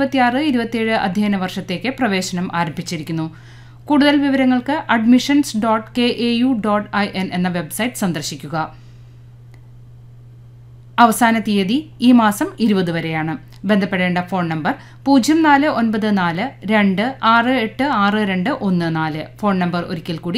2026-27 അധ്യയന വർഷത്തേക്ക് പ്രവേശനം ആരംഭിച്ചിരിക്കുന്നു. കൂടുതൽ വിവരങ്ങൾക്ക് admissions.kau.in എന്ന വെബ്സൈറ്റ് സന്ദർശിക്കുക. അവസാന തീയതി ഈ മാസം 20 വരെയാണ്. ബന്ധപ്പെടേണ്ട ഫോൺ നമ്പർ 0494-2686214. ഫോൺ നമ്പർ ഒരിക്കൽ കൂടി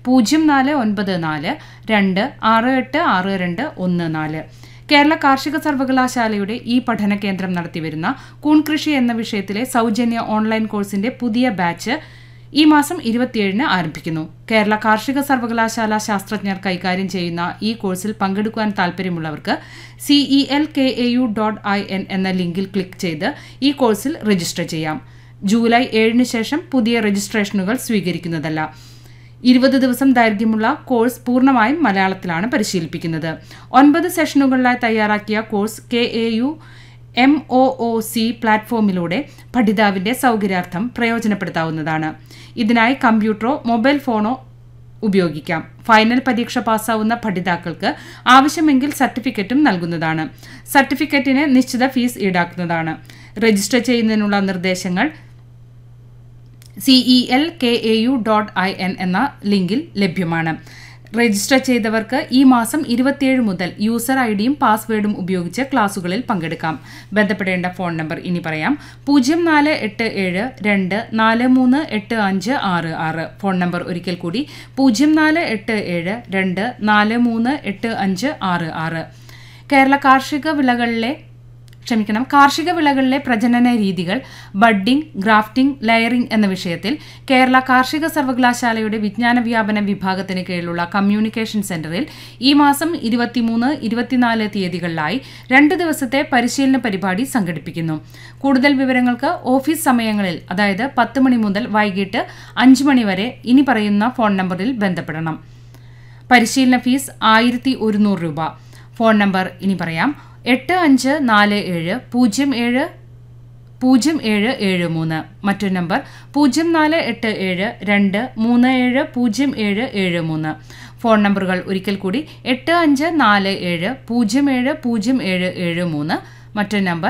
0494-2686214. കേരള കാർഷിക സർവകലാശാലയുടെ ഈ പഠന കേന്ദ്രം നടത്തിവരുന്ന കൂൺകൃഷി എന്ന വിഷയത്തിലെ സൗജന്യ ഓൺലൈൻ കോഴ്സിന്റെ പുതിയ ബാച്ച് ഈ മാസം 27-ന് ആരംഭിക്കുന്നു. കേരള കാർഷിക സർവകലാശാല ശാസ്ത്രജ്ഞർ കൈകാര്യം ചെയ്യുന്ന ഈ കോഴ്സിൽ പങ്കെടുക്കുവാൻ താൽപ്പര്യമുള്ളവർക്ക് CELKAU.in എന്ന ലിങ്കിൽ ക്ലിക്ക് ചെയ്ത് ഈ കോഴ്സിൽ രജിസ്റ്റർ ചെയ്യാം. ജൂലൈ 7-ന് ശേഷം പുതിയ രജിസ്ട്രേഷനുകൾ സ്വീകരിക്കുന്നതല്ല. 20 ദിവസം ദൈർഘ്യമുള്ള കോഴ്സ് പൂർണ്ണമായും മലയാളത്തിലാണ് പരിശീലിപ്പിക്കുന്നത്. 9 സെഷനുകളിലായി തയ്യാറാക്കിയ കോഴ്സ് KAU MOOC പ്ലാറ്റ്ഫോമിലൂടെ പഠിതാവിന്റെ സൗകര്യാർത്ഥം പ്രയോജനപ്പെടുത്താവുന്നതാണ്. ഇതിനായി കമ്പ്യൂട്ടറോ മൊബൈൽ ഫോണോ ഉപയോഗിക്കാം. ഫൈനൽ പരീക്ഷ പാസ്സാവുന്ന പഠിതാക്കൾക്ക് ആവശ്യമെങ്കിൽ സർട്ടിഫിക്കറ്റും നൽകുന്നതാണ്. സർട്ടിഫിക്കറ്റിന് നിശ്ചിത ഫീസ് ഈടാക്കുന്നതാണ്. രജിസ്റ്റർ ചെയ്യുന്നതിനുള്ള നിർദ്ദേശങ്ങൾ CELKAU.in എന്ന ലിങ്കിൽ ലഭ്യമാണ്. രജിസ്റ്റർ ചെയ്തവർക്ക് ഈ മാസം 27 മുതൽ യൂസർ ഐഡിയും പാസ്വേഡും ഉപയോഗിച്ച് ക്ലാസുകളിൽ പങ്കെടുക്കാം. ബന്ധപ്പെടേണ്ട ഫോൺ നമ്പർ ഇനി പറയാം: 0487-2438566. ഫോൺ നമ്പർ ഒരിക്കൽ കൂടി 0487-2438566. കാർഷിക വിളകളിലെ പ്രജനന രീതികൾ, ബഡ്ഡിംഗ്, ഗ്രാഫ്റ്റിംഗ്, ലെയറിംഗ് എന്ന വിഷയത്തിൽ കേരള കാർഷിക സർവകലാശാലയുടെ വിജ്ഞാന വ്യാപന വിഭാഗത്തിന് കീഴിലുള്ള കമ്മ്യൂണിക്കേഷൻ സെന്ററിൽ ഈ മാസം 23-24 തീയതികളിലായി 2 ദിവസത്തെ പരിശീലന പരിപാടി സംഘടിപ്പിക്കുന്നു. കൂടുതൽ വിവരങ്ങൾക്ക് ഓഫീസ് സമയങ്ങളിൽ, അതായത് 10 മണി മുതൽ വൈകിട്ട് 5 മണി വരെ ഇനി പറയുന്ന ഫോൺ നമ്പറിൽ ബന്ധപ്പെടണം. പരിശീലന ഫീസ് 1100 രൂപ. ഫോൺ നമ്പർ ഇനി പറയാം: 8547070773. മറ്റൊരു നമ്പർ 0487-2370773. ഫോൺ നമ്പറുകൾ ഒരിക്കൽ കൂടി 8547070773. മറ്റൊരു നമ്പർ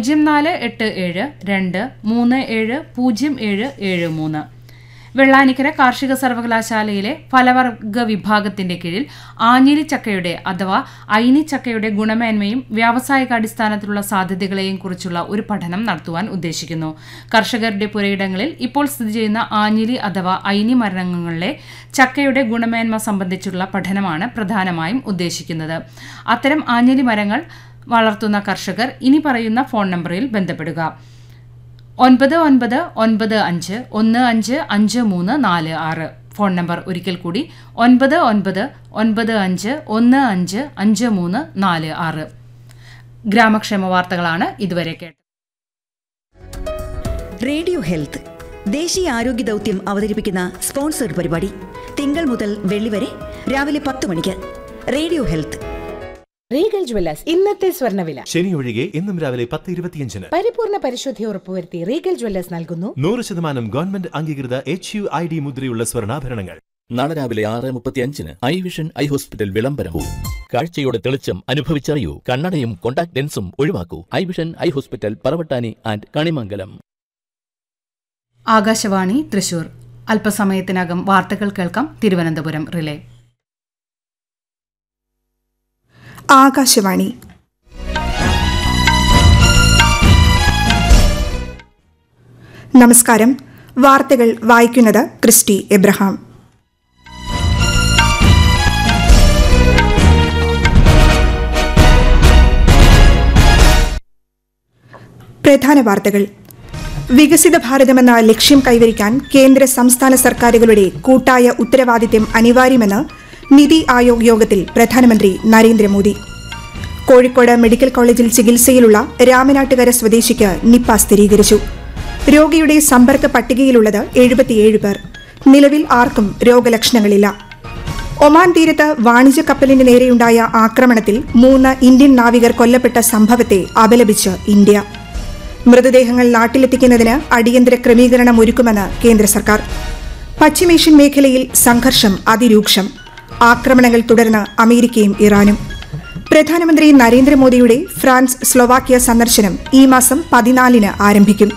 0487-2370773. വെള്ളാനിക്കര കാർഷിക സർവകലാശാലയിലെ ഫലവർഗ വിഭാഗത്തിന്റെ കീഴിൽ ആഞ്ഞിലി ചക്കയുടെ അഥവാ ഐനി ചക്കയുടെ ഗുണമേന്മയും വ്യാവസായികാടിസ്ഥാനത്തിലുള്ള സാധ്യതകളെയും കുറിച്ചുള്ള ഒരു പഠനം നടത്തുവാൻ ഉദ്ദേശിക്കുന്നു. കർഷകരുടെ പുരയിടങ്ങളിൽ ഇപ്പോൾ സ്ഥിതി ചെയ്യുന്ന ആഞ്ഞിലി അഥവാ ഐനി മരങ്ങളിലെ ചക്കയുടെ ഗുണമേന്മ സംബന്ധിച്ചുള്ള പഠനമാണ് പ്രധാനമായും ഉദ്ദേശിക്കുന്നത്. അത്തരം ആഞ്ഞിലി മരങ്ങൾ വളർത്തുന്ന കർഷകർ ഇനി പറയുന്ന ഫോൺ നമ്പറിൽ ബന്ധപ്പെടുക: 9995155346. ഫോൺ നമ്പർ ഒരിക്കൽ കൂടി 9995155346. ഗ്രാമക്ഷേമ വാർത്തകളാണ് ഇതുവരെ കേട്ടത്. റേഡിയോ ഹെൽത്ത് ദേശീയ ആരോഗ്യ ദൗത്യം അവതരിപ്പിക്കുന്ന സ്പോൺസർഡ് പരിപാടി തിങ്കൾ മുതൽ വെള്ളി വരെ രാവിലെ 10 മണിക്ക്. Radio health. റീഗൽ ജ്വല്ലേഴ്സ് ഇന്നത്തെ സ്വർണ്ണവില. ശനി ഒഴികെ എന്നും രാവിലെ 10:25. പരിപൂർണ പരിശുദ്ധി ഉറപ്പുവരുത്തി റീഗൽ ജ്വല്ലേഴ്സ് നൽകുന്നു 100% ഗവൺമെന്റ് അംഗീകൃത HUID മുദ്രയുള്ള സ്വർണ്ണാഭരണങ്ങൾ. നാളെ രാവിലെ 6:35 ഐ വിഷൻ ഐ ഹോസ്പിറ്റൽ വിളംബരവും. കാഴ്ചയുടെ തെളിച്ചം അനുഭവിച്ചറിയൂ. കണ്ണടയും contact ലെൻസും ഒഴിവാക്കൂ. I vision eye hospital, Paravattani and Kanimangalam. Akashvani Thrissur. അല്പസമയത്തിനകം വാർത്തകൾ കേൾക്കാം. തിരുവനന്തപുരം റിലേ. ആകാശവാണി. നമസ്കാരം. വാർത്തകൾ വായിക്കുന്നത് ക്രിസ്റ്റി എബ്രഹാം. പ്രധാന വാർത്തകൾ. വികസിത ഭാരതമെന്ന ലക്ഷ്യം കൈവരിക്കാൻ കേന്ദ്ര സംസ്ഥാന സർക്കാരുകളുടെ കൂട്ടായ ഉത്തരവാദിത്തം അനിവാര്യമെന്ന് നിതി ആയോഗ് യോഗത്തിൽ പ്രധാനമന്ത്രി നരേന്ദ്രമോദി. കോഴിക്കോട് മെഡിക്കൽ കോളേജിൽ ചികിത്സയിലുള്ള രാമനാട്ടുകര സ്വദേശിക്ക് നിപ്പ സ്ഥിരീകരിച്ചു. രോഗിയുടെ സമ്പർക്ക പട്ടികയിലുള്ളത് 77 പേർ. നിലവിൽ ആർക്കും രോഗലക്ഷണങ്ങളില്ല. ഒമാൻ തീരത്ത് വാണിജ്യ കപ്പലിന് നേരെയുണ്ടായ ആക്രമണത്തിൽ 3 ഇന്ത്യൻ നാവികർ കൊല്ലപ്പെട്ട സംഭവത്തെ അപലപിച്ച് ഇന്ത്യ. മൃതദേഹങ്ങൾ നാട്ടിലെത്തിക്കുന്നതിന് അടിയന്തര ക്രമീകരണം ഒരുക്കുമെന്ന് കേന്ദ്ര സർക്കാർ. പശ്ചിമേഷ്യൻ മേഖലയിൽ സംഘർഷം അതിരൂക്ഷം. ആക്രമണങ്ങൾ തുടർന്ന് അമേരിക്കയും ഇറാനും. പ്രധാനമന്ത്രി നരേന്ദ്രമോദിയുടെ ഫ്രാൻസ്, സ്ലൊവാക്യ സന്ദർശനം ഈ മാസം 14-ന് ആരംഭിക്കും.